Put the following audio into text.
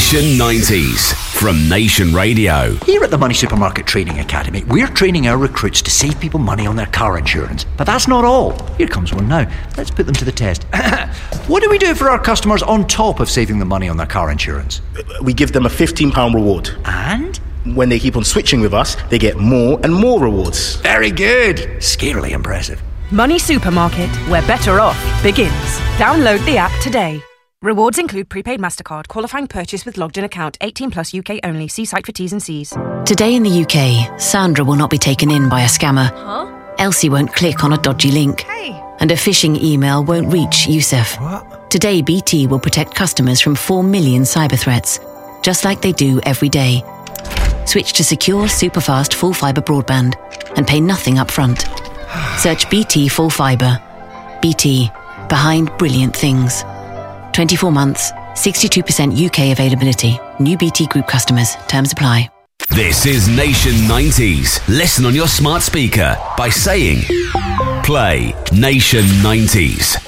Nation 90s from Nation Radio. Here at the Money Supermarket Training Academy, we're training our recruits to save people money on their car insurance. But that's not all. Here comes one now. Let's put them to the test. What do we do for our customers on top of saving them money on their car insurance? We give them a £15 reward. And? When they keep on switching with us, they get more and more rewards. Very good. Scarily impressive. Money Supermarket, where better off begins. Download the app today. Rewards include prepaid MasterCard, qualifying purchase with logged-in account, 18 plus UK only. See site for T's and C's. Today in the UK, Sandra will not be taken in by a scammer. Elsie won't click on a dodgy link. And a phishing email won't reach Yusuf. Today, BT will protect customers from 4 million cyber threats, just like they do every day. Switch to secure, superfast, full fibre broadband and pay nothing up front. Search BT Full Fibre. BT, behind brilliant things. 24 months, 62% UK availability. New BT Group customers. Terms apply. This is Nation 90s. Listen on your smart speaker by saying, play Nation 90s.